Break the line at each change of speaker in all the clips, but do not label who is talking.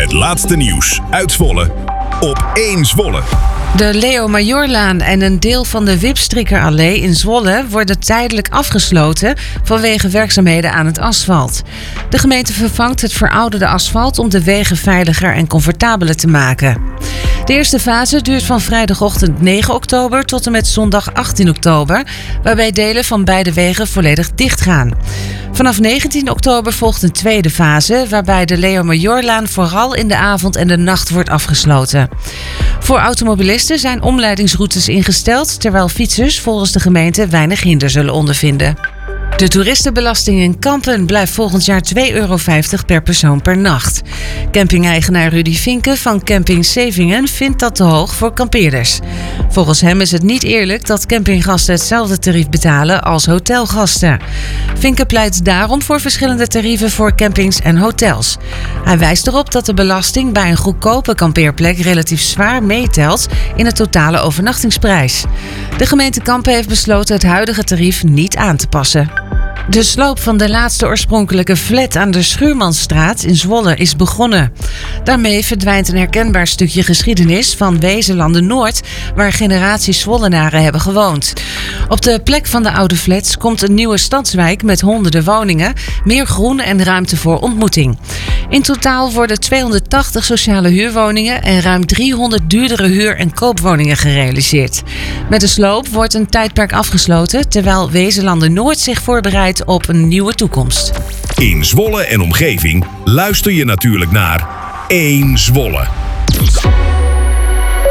Het laatste nieuws uit Zwolle op 1 Zwolle.
De Leo Majorlaan en een deel van de Wipstrikkerallee in Zwolle worden tijdelijk afgesloten vanwege werkzaamheden aan het asfalt. De gemeente vervangt het verouderde asfalt om de wegen veiliger en comfortabeler te maken. De eerste fase duurt van vrijdagochtend 9 oktober tot en met zondag 18 oktober, waarbij delen van beide wegen volledig dicht gaan. Vanaf 19 oktober volgt een tweede fase, waarbij de Leo Majorlaan vooral in de avond en de nacht wordt afgesloten. Voor automobilisten zijn omleidingsroutes ingesteld, terwijl fietsers volgens de gemeente weinig hinder zullen ondervinden. De toeristenbelasting in Kampen blijft volgend jaar €2,50 per persoon per nacht. Camping-eigenaar Rudy Vinken van Camping Sevingen vindt dat te hoog voor kampeerders. Volgens hem is het niet eerlijk dat campinggasten hetzelfde tarief betalen als hotelgasten. Vinken pleit daarom voor verschillende tarieven voor campings en hotels. Hij wijst erop dat de belasting bij een goedkope kampeerplek relatief zwaar meetelt in de totale overnachtingsprijs. De gemeente Kampen heeft besloten het huidige tarief niet aan te passen. De sloop van de laatste oorspronkelijke flat aan de Schuurmansstraat in Zwolle is begonnen. Daarmee verdwijnt een herkenbaar stukje geschiedenis van Wezenlanden-Noord, waar generaties Zwollenaren hebben gewoond. Op de plek van de oude flats komt een nieuwe stadswijk met honderden woningen, meer groen en ruimte voor ontmoeting. In totaal worden 280 sociale huurwoningen en ruim 300 duurdere huur- en koopwoningen gerealiseerd. Met de sloop wordt een tijdperk afgesloten, terwijl Wezenlanden-Noord zich voorbereidt op een nieuwe toekomst.
In Zwolle en omgeving luister je natuurlijk naar 1 Zwolle.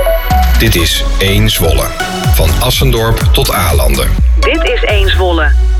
Dit is 1 Zwolle. Van Assendorp tot Aalanden.
Dit is 1 Zwolle.